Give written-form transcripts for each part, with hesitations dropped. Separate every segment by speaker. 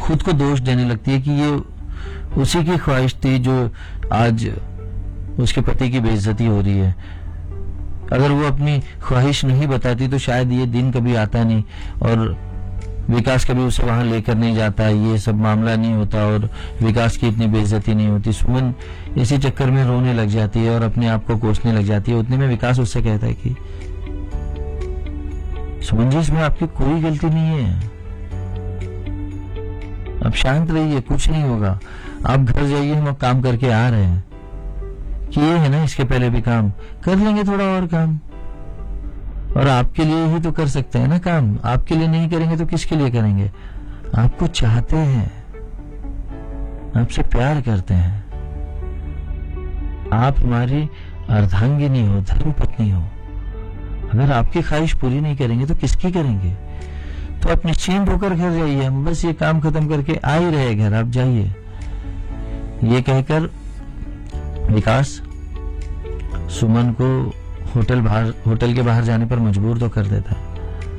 Speaker 1: खुद को दोष देने लगती है कि ये उसी की ख्वाहिश थी जो आज उसके पति की बेइज्जती हो रही है। अगर वो अपनी ख्वाहिश नहीं बताती तो शायद ये दिन कभी आता नहीं और विकास कभी उसे वहां लेकर नहीं जाता, ये सब मामला नहीं होता और विकास की इतनी बेइज्जती नहीं होती। सुमन इसी चक्कर में रोने लग जाती है और अपने आप को कोसने लग जाती है। उतने में विकास उससे कहता है कि सुमन जी, इसमें आपकी कोई गलती नहीं है, अब शांत रहिए, कुछ नहीं होगा, आप घर जाइए, हम अब काम करके आ रहे हैं। किए है ना इसके पहले भी काम, कर लेंगे थोड़ा और काम, और आपके लिए ही तो कर सकते हैं ना काम, आपके लिए नहीं करेंगे तो किसके लिए करेंगे? आपको चाहते हैं, आपसे प्यार करते हैं, आप हमारी अर्धांगिनी हो, धर्मपत्नी हो। अगर आपकी ख्वाहिश पूरी नहीं करेंगे तो किसकी करेंगे? तो आप निश्चिंत होकर घर जाइए, हम बस ये काम खत्म करके आ ही रहे घर, आप जाइए। ये कहकर विकास सुमन को होटल के बाहर जाने पर मजबूर तो कर देता है,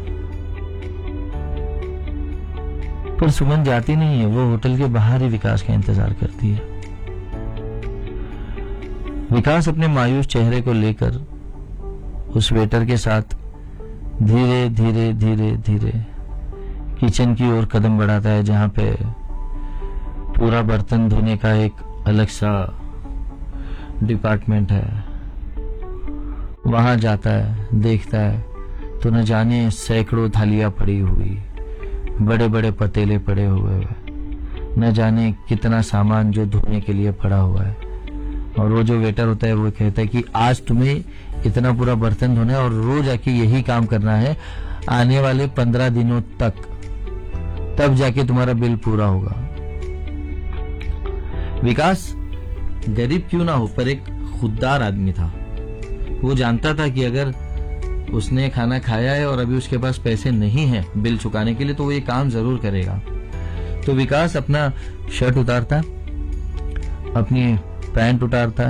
Speaker 1: पर सुमन जाती नहीं है। वो होटल के बाहर ही विकास का इंतजार करती है। विकास अपने मायूस चेहरे को लेकर उस वेटर के साथ धीरे धीरे धीरे धीरे किचन की ओर कदम बढ़ाता है, जहां पे पूरा बर्तन धोने का एक अलग सा डिपार्टमेंट है। वहां जाता है, देखता है तो न जाने सैकड़ों थालियां पड़ी हुई, बड़े बड़े पतीले पड़े हुए, न जाने कितना सामान जो धोने के लिए पड़ा हुआ है। और वो जो वेटर होता है वो कहता है कि आज तुम्हें इतना पूरा बर्तन धोना है और रोज आके यही काम करना है आने वाले 15 दिनों तक, तब जाके तुम्हारा बिल पूरा होगा। विकास गरीब क्यों ना हो पर एक खुददार आदमी था। वो जानता था कि अगर उसने खाना खाया है और अभी उसके पास पैसे नहीं हैं बिल चुकाने के लिए तो वो ये काम जरूर करेगा। तो विकास अपना शर्ट उतारता, अपनी पैंट उतारता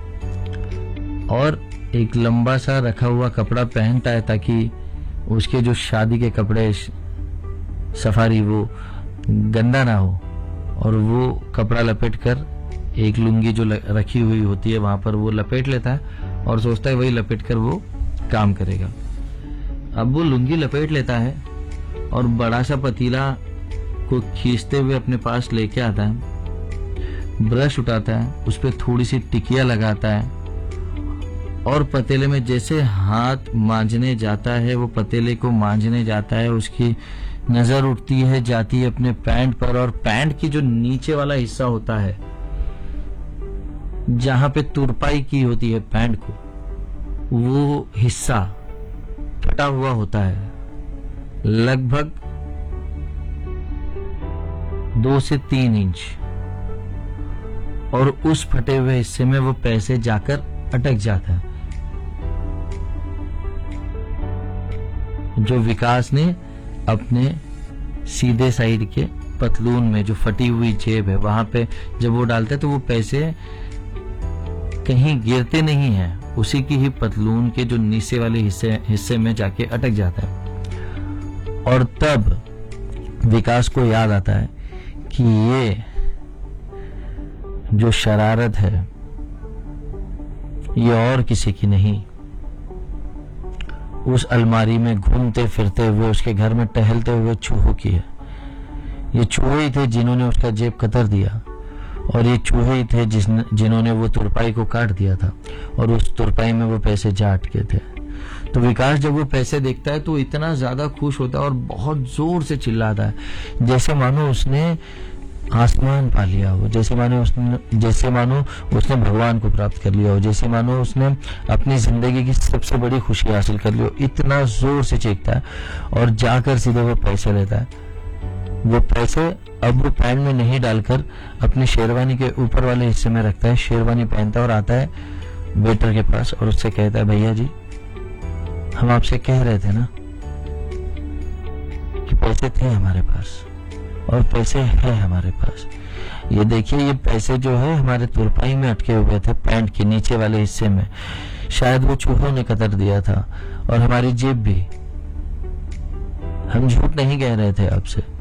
Speaker 1: और एक लंबा सा रखा हुआ कपड़ा पहनता है ताकि उसके जो शादी के कपड़े सफारी वो गंदा ना हो। और वो कपड़ा लपेट कर एक लुंगी जो रखी हुई होती है वहां पर वो लपेट लेता है और सोचता है वही लपेट कर वो काम करेगा। अब वो लुंगी लपेट लेता है और बड़ा सा पतीला को खींचते हुए अपने पास लेके आता है, ब्रश उठाता है, उस पर थोड़ी सी टिकिया लगाता है और पतीले में जैसे हाथ मांजने जाता है, वो पतीले को मांजने जाता है, उसकी नजर उठती है जाती है अपने पैंट पर, और पैंट की जो नीचे वाला हिस्सा होता है जहां पे तुरपाई की होती है पैंट को, वो हिस्सा फटा हुआ होता है, लगभग 2 से 3 इंच। और उस फटे हुए हिस्से में वो पैसे जाकर अटक जाता है जो विकास ने अपने सीधे साइड के पतलून में, जो फटी हुई जेब है वहां पे जब वो डालता है तो वो पैसे कहीं गिरते नहीं हैं, उसी की ही पतलून के जो नीचे वाले हिस्से में जाके अटक जाता है। और तब विकास को याद आता है कि ये जो शरारत है ये और किसी की नहीं, उस अलमारी में घूमते फिरते हुए उसके घर में टहलते हुए चूहों की है। ये चूहे ही थे जिन्होंने उसका जेब कतर दिया, और ये चूहे ही थे जिन्होंने वो तुरपाई को काट दिया था, और उस तुरपाई में वो पैसे जा अटके थे। तो विकास जब वो पैसे देखता है तो इतना ज्यादा खुश होता है और बहुत जोर से चिल्लाता है, जैसे मानो उसने आसमान पा लिया हो, जैसे मानो उसने भगवान को प्राप्त कर लिया हो, जैसे मानो उसने अपनी जिंदगी की सबसे बड़ी खुशी हासिल कर ली हो। इतना जोर से चीखता है और जाकर सीधे वो पैसे लेता है। वो पैसे अब वो पैंट में नहीं डालकर अपनी शेरवानी के ऊपर वाले हिस्से में रखता है, शेरवानी पहनता और आता है वेटर के पास और उससे कहता है, भैया जी हम आपसे कह रहे थे ना कि पैसे थे हमारे पास और पैसे हैं हमारे पास। ये देखिए, ये पैसे जो है हमारे तुरपाई में अटके हुए थे पैंट के नीचे वाले हिस्से में, शायद वो चूहों ने कतर दिया था, और हमारी जेब भी। हम झूठ नहीं कह रहे थे आपसे,